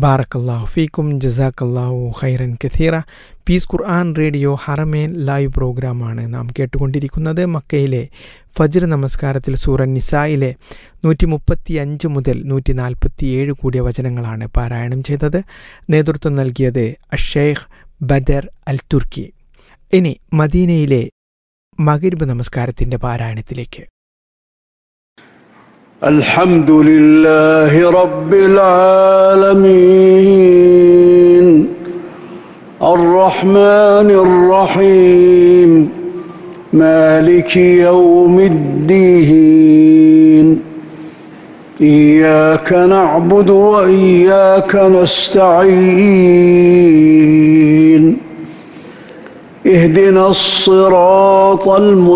ബാറക്കല്ലാഹു ഫീക്കും ജസാക്കല്ലാഹു ഖൈറൻ കഥീറ. പീസ് ഖുർആൻ റേഡിയോ ഹറമേൻ ലൈവ് പ്രോഗ്രാമാണ് നാം കേട്ടുകൊണ്ടിരിക്കുന്നത്. മക്കയിലെ ഫജ്ർ നമസ്കാരത്തിൽ സൂറ നിസായിലെ 135 മുതൽ 147 കൂടിയ വചനങ്ങളാണ് പാരായണം ചെയ്തത്. നേതൃത്വം നൽകിയത് അഷേഖ് ബദർ അൽ തുർക്കി. ഇനി മദീനയിലെ മഗ്രിബ് നമസ്കാരത്തിൻ്റെ പാരായണത്തിലേക്ക്. الحمدلله رب العالمين الرحمن الرحيم مالك يوم الدين إياك نعبد وإياك نستعين اهدنا الصراط المستقيم